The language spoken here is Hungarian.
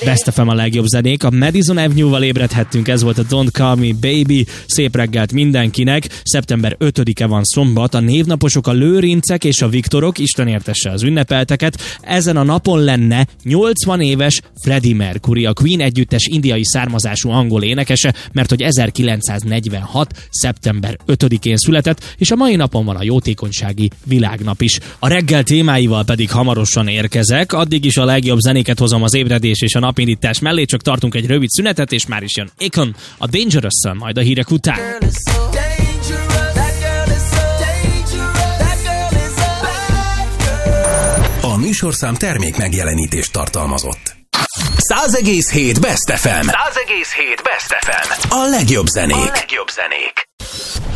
Best FM a legjobb zenék. A Madison Avenue-val ébredhettünk, ez volt a Don't Call Me Baby. Szép reggelt mindenkinek. Szeptember 5-e van szombat, a névnaposok a Lőrincek és a Viktorok, Isten értesse az ünnepelteket. Ezen a napon lenne 80 éves Freddie Mercury, a Queen együttes indiai származású angol énekese, mert hogy 1946. szeptember 5-én született, és a mai napon van a jótékonysági világnap is. A reggel témáival pedig hamarosan érkezek, addig is a legjobb zenéket hozom az ébredés és a napindítás mellé, csak tartunk egy rövid szünetet, és már is jön Akon, a Dangerous-szal, majd a hírek után. A műsorszám termék megjelenítést tartalmazott. 100,7 Best FM. 100,7 Best FM. A legjobb zenék.